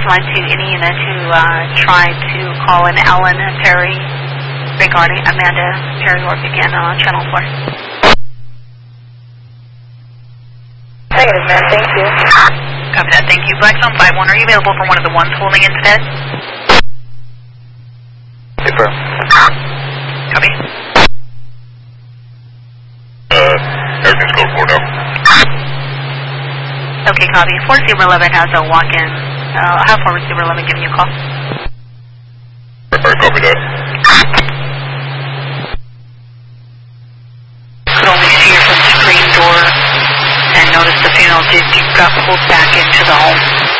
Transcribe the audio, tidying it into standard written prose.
advise line to any unit to try to call in Ellen Perry regarding Amanda Perry work again on Channel 4. Negative, man. Thank you. Copy that. Thank you. Blackstone 5-1, are you available for one of the ones holding instead? Paper. Copy. Everything's go for now. Okay, copy. 4011 has a walk-in. I'll have 4011 giving you a call. Alright, copy that. Could only see her from the screen door and notice the funeral got pulled back into the home.